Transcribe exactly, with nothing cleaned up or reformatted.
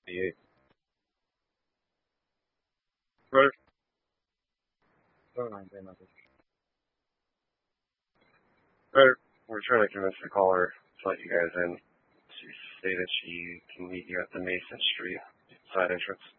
eight. Right. Oh, nine, day message. Right. We're trying to convince the caller to let you guys in. She stated she can meet you at the Mason Street side entrance.